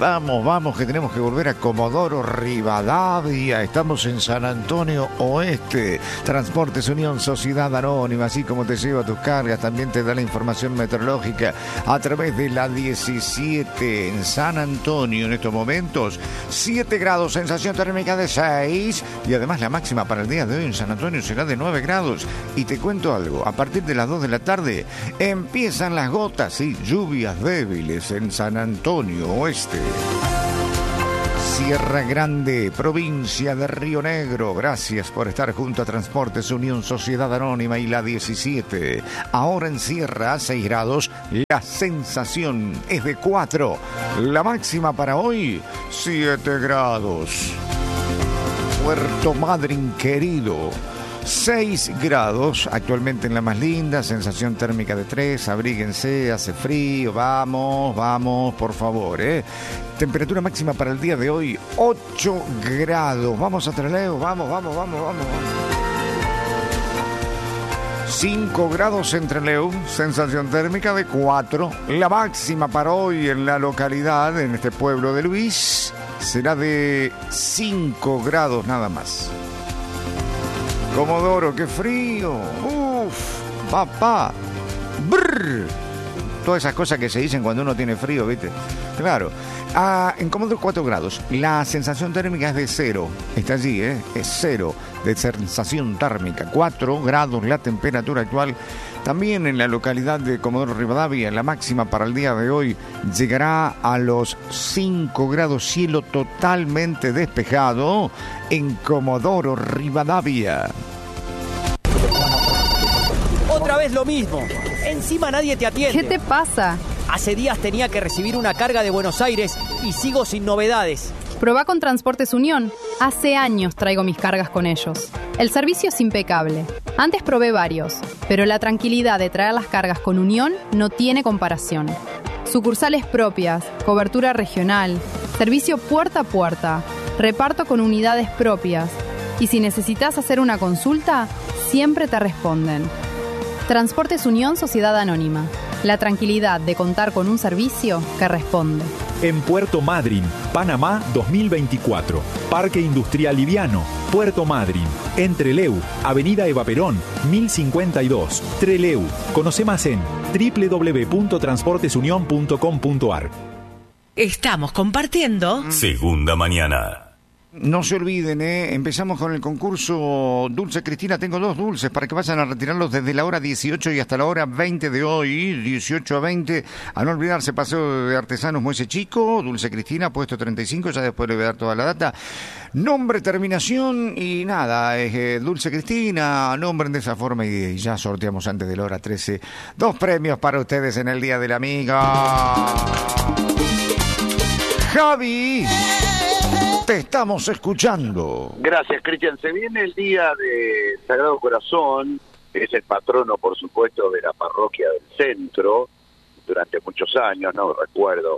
Vamos, que tenemos que volver a Comodoro Rivadavia. Estamos en San Antonio Oeste. Transportes Unión Sociedad Anónima, así como te lleva tus cargas, también te da la información meteorológica a través de la 17 en San Antonio. En estos momentos, 7 grados, sensación térmica de 6. Y además la máxima para el día de hoy en San Antonio será de 9 grados. Y te cuento algo, a partir de las 2 de la tarde empiezan las gotas y lluvias débiles en San Antonio Oeste. Sierra Grande, provincia de Río Negro. Gracias por estar junto a Transportes Unión Sociedad Anónima y la 17. Ahora en Sierra, 6 grados. La sensación es de 4. La máxima para hoy, 7 grados. Puerto Madryn querido, 6 grados, actualmente en la más linda, sensación térmica de 3, abríguense, hace frío, vamos, por favor, Temperatura máxima para el día de hoy, 8 grados, vamos a Trelew, vamos. 5 grados en Trelew, sensación térmica de 4, la máxima para hoy en la localidad, en este pueblo de Luis, será de 5 grados nada más. Comodoro, qué frío. Uf, papá. Brr. Todas esas cosas que se dicen cuando uno tiene frío, ¿viste? Claro. En Comodoro 4 grados. La sensación térmica es de 0. Está allí, Es 0 de sensación térmica. 4 grados la temperatura actual. También en la localidad de Comodoro Rivadavia, la máxima para el día de hoy llegará a los 5 grados, cielo totalmente despejado en Comodoro Rivadavia. Otra vez lo mismo. Encima nadie te atiende. ¿Qué te pasa? Hace días tenía que recibir una carga de Buenos Aires y sigo sin novedades. Probá con Transportes Unión. Hace años traigo mis cargas con ellos. El servicio es impecable. Antes probé varios, pero la tranquilidad de traer las cargas con Unión no tiene comparación. Sucursales propias, cobertura regional, servicio puerta a puerta, reparto con unidades propias. Y si necesitas hacer una consulta, siempre te responden. Transportes Unión Sociedad Anónima. La tranquilidad de contar con un servicio que responde. En Puerto Madryn, Panamá 2024. Parque Industrial Liviano, Puerto Madryn. En Trelew, Avenida Eva Perón, 1052. Trelew. Conoce más en www.transportesunion.com.ar. Estamos compartiendo Segunda Mañana. No se olviden, empezamos con el concurso Dulce Cristina. Tengo 2 dulces para que vayan a retirarlos desde la hora 18 y hasta la hora 20 de hoy, 18 a 20. A no olvidarse, Paseo de Artesanos Muelle Chico, Dulce Cristina, puesto 35, ya después le voy a dar toda la data. Nombre, terminación y nada, Dulce Cristina, nombren de esa forma y ya sorteamos antes de la hora 13. 2 premios para ustedes en el Día de la Amiga. Javi, te estamos escuchando. Gracias, Cristian. Se viene el día de Sagrado Corazón, que es el patrono, por supuesto, de la parroquia del centro, durante muchos años, no recuerdo.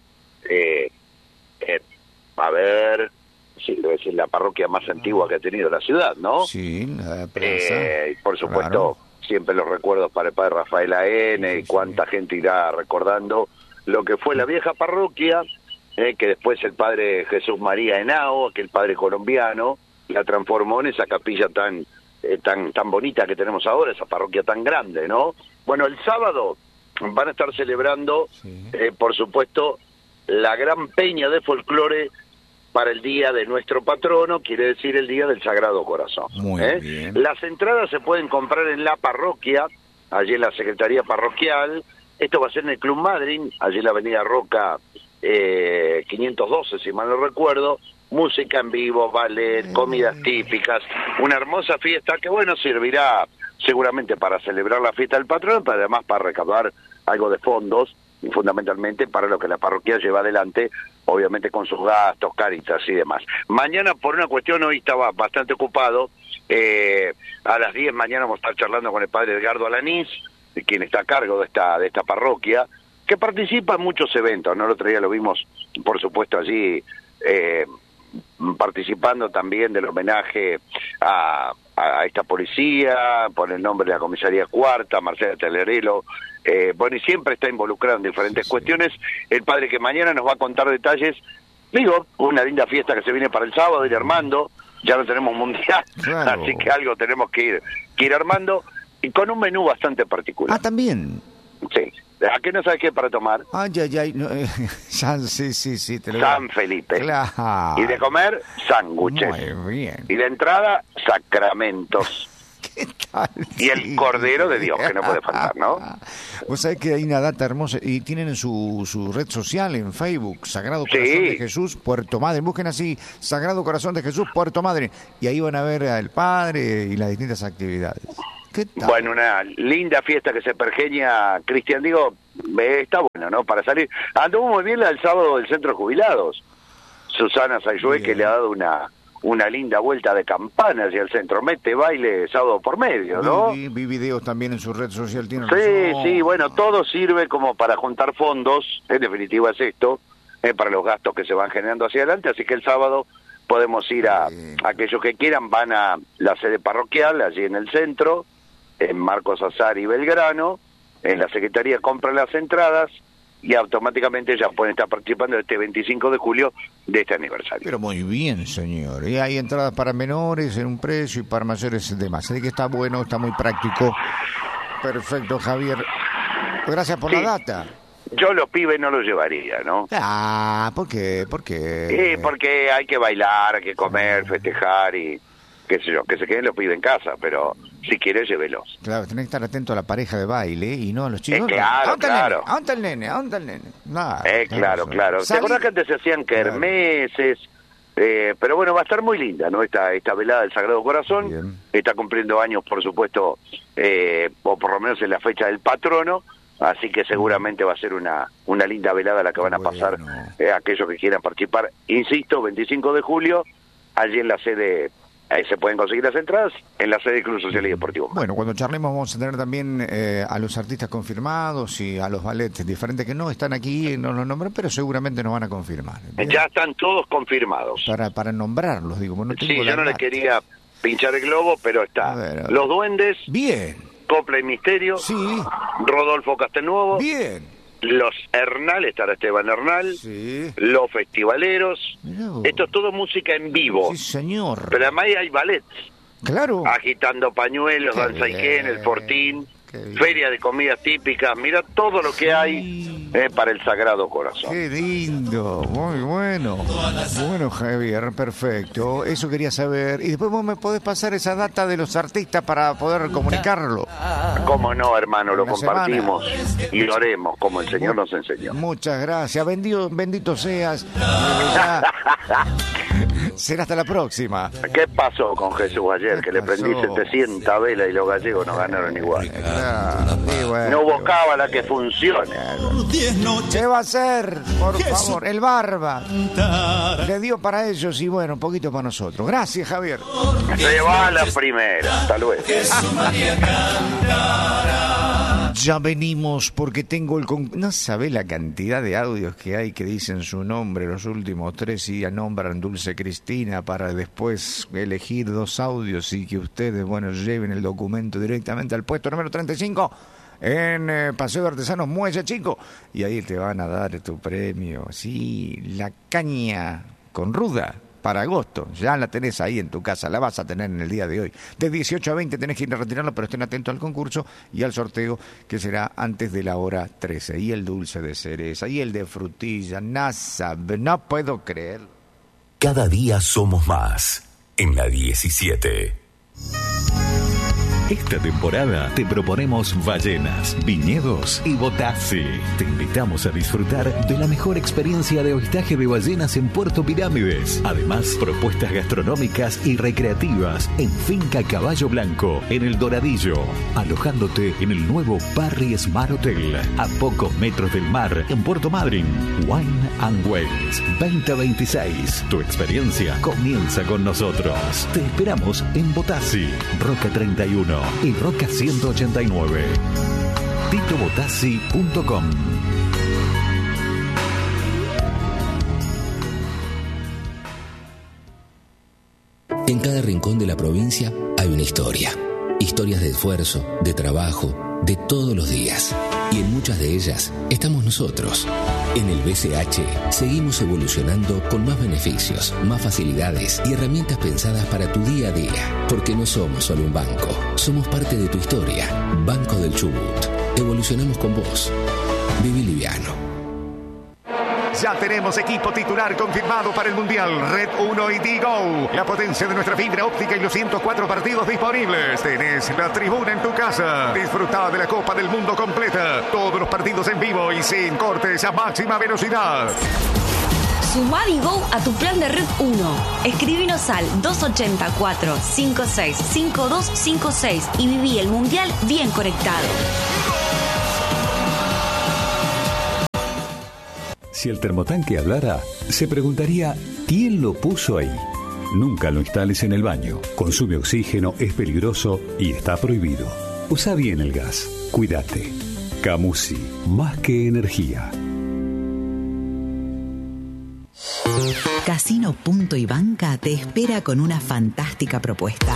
A ver, sí, debe ser la parroquia más antigua que ha tenido la ciudad, ¿no? Sí, la plaza. Y por supuesto, claro, siempre los recuerdos para el padre Rafael A.N., y cuánta gente irá recordando lo que fue la vieja parroquia, que después el padre Jesús María Henao, aquel padre colombiano, la transformó en esa capilla tan bonita que tenemos ahora, esa parroquia tan grande, ¿no? Bueno, el sábado van a estar celebrando, por supuesto, la gran peña de folclore para el día de nuestro patrono, quiere decir el día del Sagrado Corazón. Muy bien. Las entradas se pueden comprar en la parroquia, allí en la Secretaría Parroquial. Esto va a ser en el Club Madryn, allí en la Avenida Roca 512, si mal no recuerdo. Música en vivo, ballet, comidas típicas, una hermosa fiesta que, bueno, servirá seguramente para celebrar la fiesta del patrón, pero además para recaudar algo de fondos, y fundamentalmente para lo que la parroquia lleva adelante, obviamente con sus gastos, Cáritas y demás. Mañana, por una cuestión, hoy estaba bastante ocupado, a las 10 mañana vamos a estar charlando con el padre Edgardo Alanís, quien está a cargo de esta parroquia, que participa en muchos eventos, ¿no? El otro día lo vimos, por supuesto, allí participando también del homenaje a esta policía, por el nombre de la comisaría cuarta, Marcela Telerelo, bueno, y siempre está involucrado en diferentes cuestiones. El padre que mañana nos va a contar detalles Digo, una linda fiesta que se viene para el sábado, ir armando, ya no tenemos mundial, Claro. así que algo tenemos que ir armando, y con un menú bastante particular. Ah, también. Sí. ¿A qué no sabes qué para tomar? Ay, no, sí, te lo San Felipe. Claro. Y de comer, sándwiches. Muy bien. Y de entrada, sacramentos. ¿Qué tal? Y el Cordero de Dios, que no puede faltar, ¿no? Vos sabés que hay una data hermosa y tienen en su red social, en Facebook, Sagrado Corazón Sí. de Jesús, Puerto Madryn. Busquen así, Sagrado Corazón de Jesús, Puerto Madryn. Y ahí van a ver al Padre y las distintas actividades. ¿Qué tal? Bueno, una linda fiesta que se pergeña, Cristian, digo, está bueno, ¿no? Para salir. Anduvo muy bien la del sábado del Centro de Jubilados. Susana Sayué, Bien. que le ha dado una linda vuelta de campana hacia el centro. Mete baile sábado por medio, ¿no? Vi videos también en su red social. Tiene Sí, razón. sí, bueno, todo sirve como para juntar fondos, en definitiva es esto, para los gastos que se van generando hacia adelante, así que el sábado podemos ir a aquellos que quieran, van a la sede parroquial, allí en el centro, en Marcos Azar y Belgrano, en la Secretaría compran las entradas y automáticamente ya pueden estar participando este 25 de julio de este aniversario. Pero muy bien, señor. Y hay entradas para menores en un precio y para mayores de más. Así que está bueno, está muy práctico. Perfecto, Javier. Gracias por Sí. la data. Yo los pibes no los llevaría, ¿no? Ah, ¿por qué? ¿Por qué? Sí, porque hay que bailar, hay que comer, festejar y qué sé yo, que se queden los pibes en casa, pero si quieres llévelos. Claro, tenés que estar atento a la pareja de baile y no a los chicos. Claro, ¿A dónde claro. el nene? ¿A dónde el nene? Nah, Claro. ¿Te Salí- acordás que antes se hacían kermeses? Pero bueno, va a estar muy linda, ¿no? Esta velada del Sagrado Corazón. Bien. Está cumpliendo años, por supuesto, o por lo menos en la fecha del patrono. Así que seguramente va a ser una linda velada la que van a pasar aquellos que quieran participar. Insisto, 25 de julio, allí en la sede, ahí se pueden conseguir las entradas, en la sede del Club Social y Deportivo. Bueno, cuando charlemos vamos a tener también a los artistas confirmados y a los ballets diferentes que no están aquí, no los nombran, pero seguramente nos van a confirmar. Bien. Ya están todos confirmados. Para nombrarlos, digo. No tengo Sí, la yo no le data. quería pinchar el globo, pero está. A ver. Los Duendes, Bien, Copla y Misterio, sí, Rodolfo Castelnuovo, bien. los Hernal, estará Esteban Hernal, Sí. los Festivaleros. Mirá vos. Esto es todo música en vivo. Sí, señor. Pero además hay ballets, Claro. agitando pañuelos, Qué danza y bien, el fortín, qué bien. feria de comidas típicas. Mira todo lo que hay para el Sagrado Corazón. Qué lindo, muy bueno. Bueno, Javier, perfecto. Eso quería saber. Y después vos me podés pasar esa data de los artistas para poder comunicarlo. Cómo no, hermano, lo Una compartimos y lo haremos como el Señor nos enseñó. Muchas gracias. Bendito seas. Será hasta la próxima. ¿Qué pasó con Jesús ayer? Que le pasó? prendí 700 velas y los gallegos no ganaron igual. Claro, y bueno. No hubo cábala que funcione. ¿Qué va a hacer? Por favor, el Barba. Le dio para ellos y bueno, un poquito para nosotros. Gracias, Javier. Se va la primera. Hasta luego. Ya venimos porque tengo el... No sabe la cantidad de audios que hay que dicen su nombre, los últimos 3 y ya nombran Dulce Cristina para después elegir 2 audios y que ustedes, bueno, lleven el documento directamente al puesto número 35 en Paseo de Artesanos Muelle Chico y ahí te van a dar tu premio. Sí, la caña con ruda. Para agosto, ya la tenés ahí en tu casa, la vas a tener en el día de hoy. De 18 a 20 tenés que ir a retirarlo, pero estén atentos al concurso y al sorteo que será antes de la hora 13. Y el dulce de cereza, y el de frutilla, no puedo creer. Cada día somos más en la 17. Esta temporada te proponemos ballenas, viñedos y botassi. Te invitamos a disfrutar de la mejor experiencia de avistaje de ballenas en Puerto Pirámides. Además, propuestas gastronómicas y recreativas en Finca Caballo Blanco, en El Doradillo. Alojándote en el nuevo Parry Smart Hotel, a pocos metros del mar, en Puerto Madryn. Wine and Wells 2026. Tu experiencia comienza con nosotros. Te esperamos en Botassi, Roca 31 y Roca 189. titobotassi.com. En cada rincón de la provincia hay una historia. Historias de esfuerzo, de trabajo, de todos los días. Y en muchas de ellas estamos nosotros. En el BCH seguimos evolucionando con más beneficios, más facilidades y herramientas pensadas para tu día a día. Porque no somos solo un banco, somos parte de tu historia. Banco del Chubut. Evolucionamos con vos. Viví liviano. Ya tenemos equipo titular confirmado para el Mundial. Red 1 y Digo. La potencia de nuestra fibra óptica y los 104 partidos disponibles. Tenés la tribuna en tu casa. Disfrutá de la Copa del Mundo completa. Todos los partidos en vivo y sin cortes a máxima velocidad. Sumá Digo a tu plan de Red 1. Escribinos al 284-565256 y viví el Mundial bien conectado. Si el termotanque hablara, se preguntaría ¿quién lo puso ahí? Nunca lo instales en el baño. Consume oxígeno, es peligroso y está prohibido. Usa bien el gas. Cuídate. Camusi, más que energía. Casino Punto y Banca te espera con una fantástica propuesta.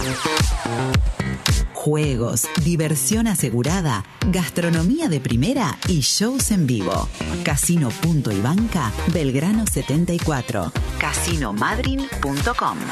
Juegos, diversión asegurada, gastronomía de primera y shows en vivo. Casino Punto y Banca, Belgrano 74. Casinomadrin.com.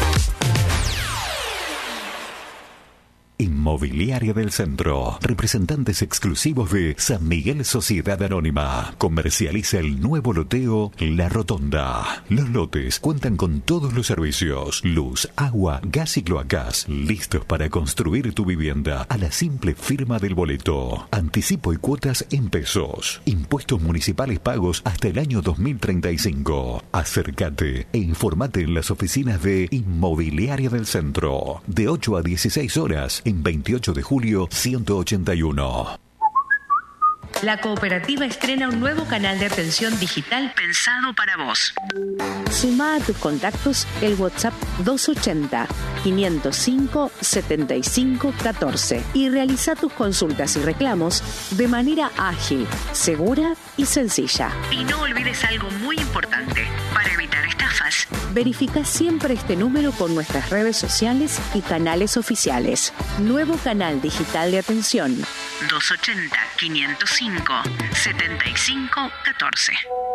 Inmobiliaria del Centro. Representantes exclusivos de San Miguel Sociedad Anónima. Comercializa el nuevo loteo La Rotonda. Los lotes cuentan con todos los servicios: luz, agua, gas y cloacas. Listos para construir tu vivienda a la simple firma del boleto. Anticipo y cuotas en pesos. Impuestos municipales pagos hasta el año 2035. Acércate e informate en las oficinas de Inmobiliaria del Centro. De 8 a 16 horas. En 28 de julio, 181. La cooperativa estrena un nuevo canal de atención digital pensado para vos. Sumá a tus contactos el WhatsApp 280-505-7514 y realiza tus consultas y reclamos de manera ágil, segura y sencilla. Y no olvides algo muy importante para evitar estafas. Verifica siempre este número con nuestras redes sociales y canales oficiales. Nuevo canal digital de atención. 280-505-7514.